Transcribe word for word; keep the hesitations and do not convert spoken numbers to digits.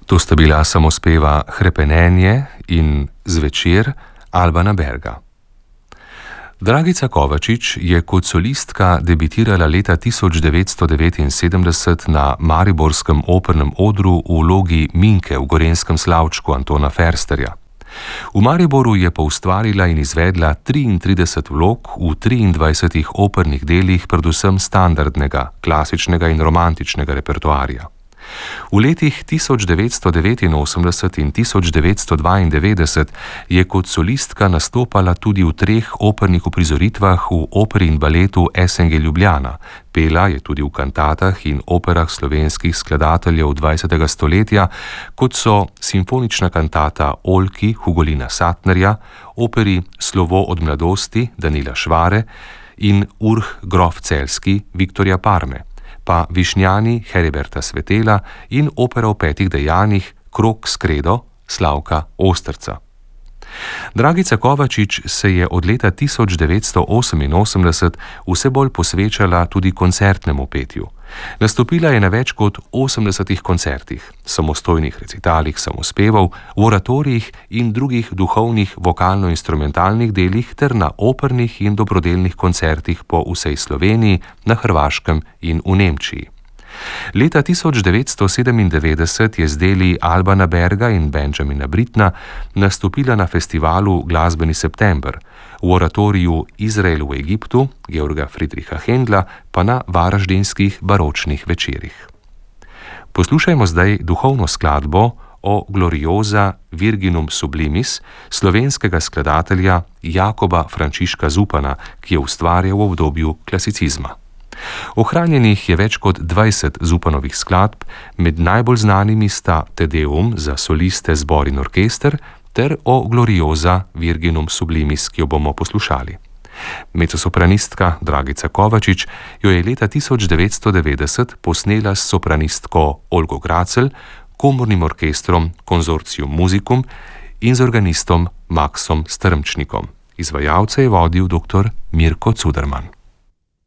To sta bila samospeva Hrepenenje in Zvečer Albana Berga. Dragica Kovačič je kot solistka debitirala leta tisoč devetsto devetinsedemdeset na mariborskem opernem odru v vlogi Minke v Gorenjskem slavčku Antona Fersterja. V Mariboru je poustvarila in izvedla triintrideset vlog v triindvajsetih opernih delih, predvsem standardnega, klasičnega in romantičnega repertoarja. V letih tisoč devetsto devetinosemdeset in tisoč devetsto dvaindevetdeset je kot solistka nastopala tudi v treh opernih uprizoritvah v operi in baletu S N G Ljubljana, pela je tudi v kantatah in operah slovenskih skladateljev dvajsetega stoletja, kot so simfonična kantata Oljki Hugolina Satnerja, operi Slovo od mladosti Danila Švare in Urh grof Celjski Viktorja Parme, pa Višnjani Heriberta Svetela in opera v petih dejanjih Krog s kredo Slavka Osterca. Dragica Kovačič se je od leta tisoč devetsto oseminosemdeset vse bolj posvečala tudi koncertnemu petju. Nastopila je na več kot osemdesetih koncertih, samostojnih recitalih samospevov, v oratorijih in drugih duhovnih vokalno-instrumentalnih delih ter na opernih in dobrodelnih koncertih po vsej Sloveniji, na Hrvaškem in v Nemčiji. Leta tisoč devetsto sedemindevetdeset je z deli Albana Berga in Benjamina Brittna nastopila na festivalu Glasbeni september, v oratoriju Izrael v Egiptu Georga Friedricha Händla pa na varaždinskih baročnih večerih. Poslušajmo zdaj duhovno skladbo O gloriosa Virginum sublimis slovenskega skladatelja Jakoba Frančiška Zupana, ki je ustvarjal v obdobju klasicizma. Ohranjenih je več kot dvajset Zupanovih skladb, med najbolj znanimi sta Te Deum za soliste, zbor in orkester ter O gloriosa Virginum sublimis, ki jo bomo poslušali. Mezzosopranistka Dragica Kovačič jo je leta tisoč devetsto devetdeset posnela s sopranistko Olgo Gracelj, komornim orkestrom Consortium Musicum in z organistom Maxom Strmčnikom. Izvajalce je vodil dr. Mirko Cuderman.